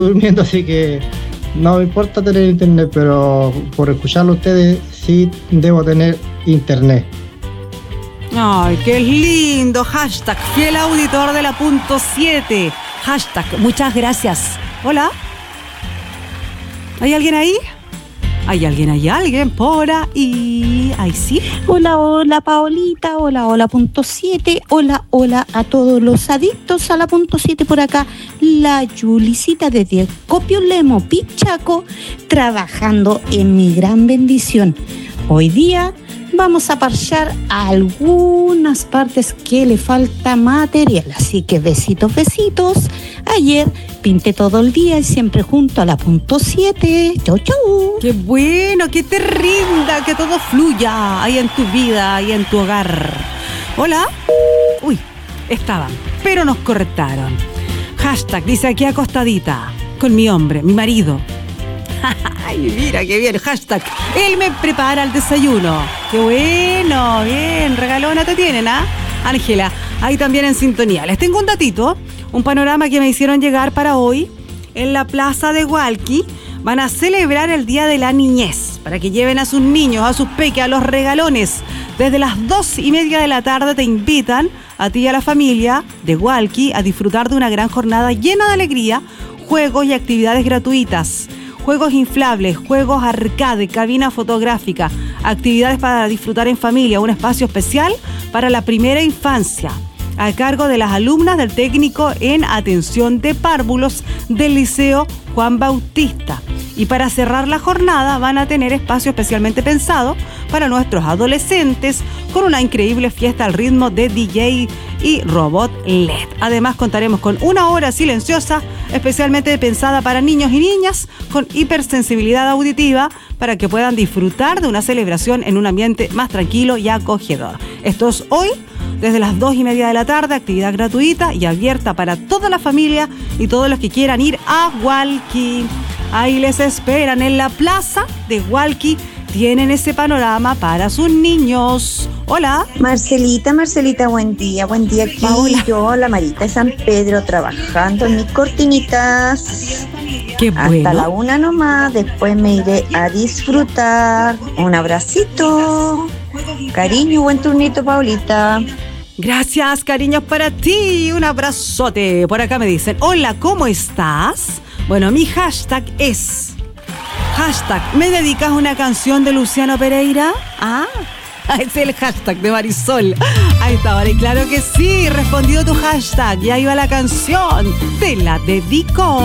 durmiendo, así que no me importa tener internet, pero por escucharlo a ustedes sí debo tener internet. Ay, qué lindo. Hashtag fiel auditor de la punto 7. Hashtag muchas gracias. Hola. ¿Hay alguien ahí? ¿Hay alguien por ahí? ¿Ahí sí? Hola, Paolita. Hola, punto 7. Hola a todos los adictos a la punto 7 por acá. La Yulicita desde Copio Lemo, Pichaco, trabajando en mi gran bendición. Hoy día vamos a parchar algunas partes que le falta material, así que besitos. Ayer pinté todo el día y siempre junto a la punto 7. Chau. Qué bueno, que te rinda, que todo fluya ahí en tu vida, ahí en tu hogar. Hola. Uy, estaban, pero nos cortaron. Hashtag dice aquí acostadita con mi hombre, mi marido. Ay, mira qué bien. Hashtag él me prepara el desayuno. Qué bueno, bien, regalona te tienen, ¿ah? Ángela, ahí también en sintonía. Les tengo un datito, un panorama que me hicieron llegar para hoy. En la plaza de Hualqui van a celebrar el Día de la Niñez, para que lleven a sus niños, a sus peques, a los regalones. Desde las 2:30 de la tarde te invitan a ti y a la familia de Hualqui a disfrutar de una gran jornada llena de alegría, juegos y actividades gratuitas. Juegos inflables, juegos arcade, cabina fotográfica, actividades para disfrutar en familia, un espacio especial para la primera infancia, a cargo de las alumnas del técnico en atención de párvulos del Liceo Juan Bautista. Y para cerrar la jornada van a tener espacio especialmente pensado para nuestros adolescentes con una increíble fiesta al ritmo de DJ y robot LED. Además contaremos con una hora silenciosa especialmente pensada para niños y niñas con hipersensibilidad auditiva para que puedan disfrutar de una celebración en un ambiente más tranquilo y acogedor. Esto es hoy desde las 2:30 de la tarde, actividad gratuita y abierta para toda la familia y todos los que quieran ir a Hualqui. Ahí les esperan en la plaza de Hualqui. Tienen ese panorama para sus niños. Hola. Marcelita, buen día aquí. Hola. Yo, la Marita de San Pedro, trabajando en mis cortinitas. Qué bueno. Hasta la 1 nomás, después me iré a disfrutar. Un abracito. Cariño, buen turnito, Paulita. Gracias, cariños para ti. Un abrazote. Por acá me dicen, hola, ¿cómo estás? Bueno, mi hashtag es... Hashtag, ¿me dedicas una canción de Luciano Pereira? Ah, es el hashtag de Marisol. Ahí está, vale, claro que sí. Respondido tu hashtag, ya iba la canción. Te la dedico.